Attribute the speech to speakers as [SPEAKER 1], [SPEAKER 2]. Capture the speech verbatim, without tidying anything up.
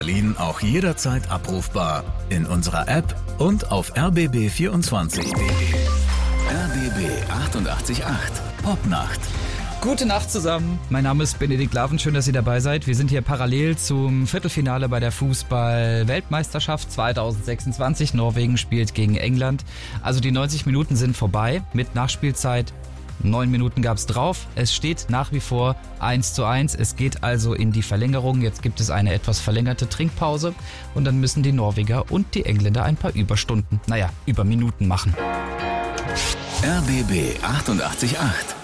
[SPEAKER 1] Berlin auch jederzeit abrufbar in unserer App und auf r b b vierundzwanzig punkt d e. R B B achtundachtzig Komma acht Popnacht.
[SPEAKER 2] Gute Nacht zusammen. Mein Name ist Benedikt Laven. Schön, dass Sie dabei seid. Wir sind hier parallel zum Viertelfinale bei der Fußball-Weltmeisterschaft zwanzig sechsundzwanzig. Norwegen spielt gegen England. Also die neunzig Minuten sind vorbei mit Nachspielzeit. Neun Minuten gab's drauf. Es steht nach wie vor eins zu eins. Es geht also in die Verlängerung. Jetzt gibt es eine etwas verlängerte Trinkpause. Und dann müssen die Norweger und die Engländer ein paar Überstunden, naja, Überminuten machen.
[SPEAKER 1] R B B achtundachtzig Komma acht